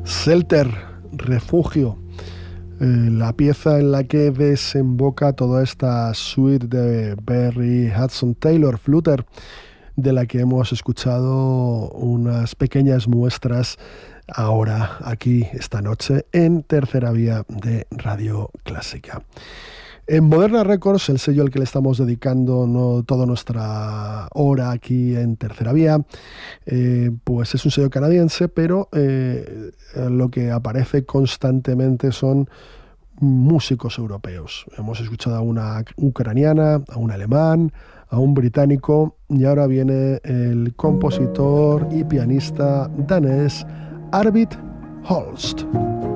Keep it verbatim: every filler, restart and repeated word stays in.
Shelter, refugio, eh, la pieza en la que desemboca toda esta suite de Barry Hudson Taylor, Flutter, de la que hemos escuchado unas pequeñas muestras ahora, aquí, esta noche, en Tercera Vía de Radio Clásica. En Moderna Records, el sello al que le estamos dedicando no, toda nuestra hora aquí en Tercera Vía, eh, pues es un sello canadiense, pero eh, lo que aparece constantemente son músicos europeos. Hemos escuchado a una ucraniana, a un alemán, a un británico, y ahora viene el compositor y pianista danés Arvid Holst.